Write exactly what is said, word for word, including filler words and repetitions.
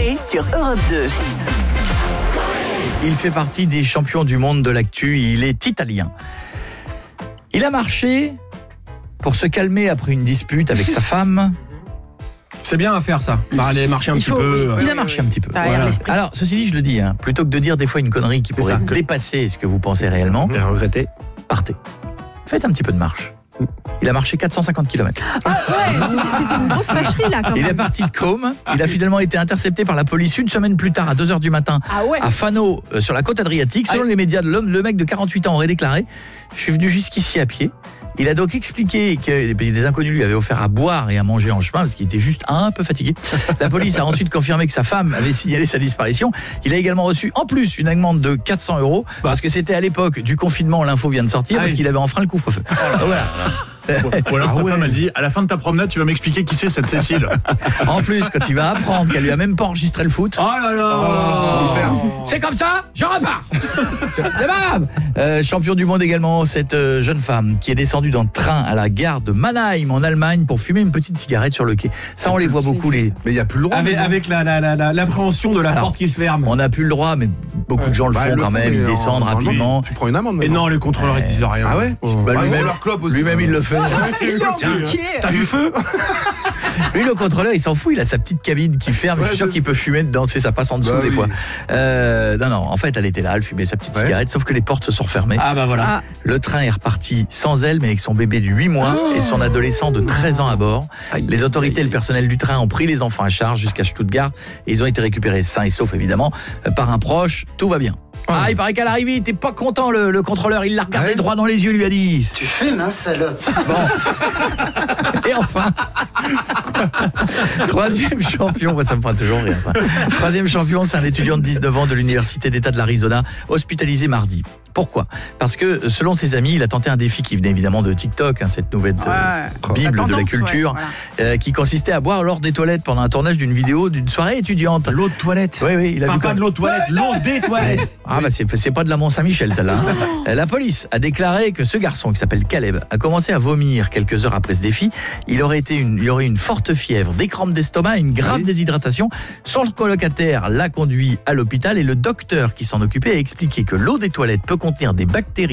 Coé sur Europe deux. Il fait partie des champions du monde de l'actu, il est italien. Il a marché pour se calmer après une dispute avec sa femme. C'est bien à faire ça. Bah, aller marcher un Il petit faut, peu. oui, il a marché un petit peu. Ça aère Voilà. l'esprit. Alors, ceci dit, je le dis, hein, plutôt que de dire des fois une connerie qui C'est pourrait ça. dépasser ce que vous pensez réellement, J'ai regretté. partez. Faites un petit peu de marche. Il a marché quatre cent cinquante kilomètres. Ah ouais, c'était une grosse fâcherie là quand Il même. est parti de Côme. Il a finalement été intercepté par la police une semaine plus tard à deux heures du matin Ah ouais. à Fano, euh, sur la côte adriatique. Selon Ah. les médias, l'homme, le mec de quarante-huit ans aurait déclaré « Je suis venu jusqu'ici à pied ». Il a donc expliqué que des inconnus lui avaient offert à boire et à manger en chemin parce qu'il était juste un peu fatigué. La police a ensuite confirmé que sa femme avait signalé sa disparition. Il a également reçu en plus une amende de quatre cents euros parce que c'était à l'époque du confinement, l'info vient de sortir, Ah parce oui. qu'il avait enfreint le couvre-feu. Voilà. Ou alors Ah sa ouais. femme elle dit à la fin de ta promenade tu vas m'expliquer qui c'est cette Cécile. En plus, quand il va apprendre qu'elle lui a même pas enregistré le foot, Oh là là. c'est comme ça, je repars. C'est pas grave. Euh, champion du monde également, cette euh, jeune femme qui est descendue d'un train à la gare de Mannheim en Allemagne pour fumer une petite cigarette sur le quai. Ça, on les voit beaucoup. Les... Mais il n'y a plus le droit. Avec, maintenant. avec la, la, la, la- l'appréhension de la Alors, porte qui se ferme. On n'a plus le droit, mais beaucoup de gens le Bah, font ils le quand font, même. mais Ils en- descendent normalement, rapidement. Tu prends une amende. Et maintenant. non, les contrôleurs ils disent rien. Ah ouais Oh. Bah, Ouais, lui-même, ou leur clope aussi. lui-même, il le fait. Ils l'ont Tiens, piqué. T'as vu feu? Lui, le contrôleur, il s'en fout. Il a sa petite cabine qui ferme. je suis sûr qu'il peut fumer dedans. Tu sais, ça passe en dessous Bah des oui. fois. Euh, non, non. En fait, elle était là. Elle fumait sa petite Ouais. cigarette. Sauf que les portes se sont refermées. Ah bah voilà. Ah. Le train est reparti sans elle, mais avec son bébé de huit mois et son adolescent de treize ans à bord. Aïe, Les autorités et aïe, le personnel du train ont pris les enfants à charge jusqu'à Stuttgart et ils ont été récupérés sains et saufs évidemment euh, par un proche. Tout va bien. Ah, il paraît qu'à l'arrivée, il était pas content le, le contrôleur. Il l'a regardé Ouais. droit dans les yeux, lui a dit. Tu fumes, hein, salope. Et enfin, troisième champion, moi, ça me fera toujours rire ça. Troisième champion, c'est un étudiant de dix-neuf ans de l'université d'État de l'Arizona, hospitalisé mardi. Pourquoi ? Parce que selon ses amis, il a tenté un défi qui venait évidemment de TikTok, hein, cette nouvelle euh, Ouais. bible La de la tendance, culture, ouais, voilà. euh, qui consistait à boire lors des toilettes pendant un tournage d'une vidéo d'une soirée étudiante. L'eau de toilette. Oui, oui, il a Enfin, vu pas comme- de l'eau de toilette, l'eau des toilettes. Ah bah c'est, c'est pas de la Mont-Saint-Michel celle-là. hein. La police a déclaré que ce garçon qui s'appelle Caleb a commencé à vomir quelques heures après ce défi. Il aurait été une, il aurait une forte fièvre, des crampes d'estomac, une grave déshydratation. Son colocataire l'a conduit à l'hôpital et le docteur qui s'en occupait a expliqué que l'eau des toilettes peut contenir des bactéries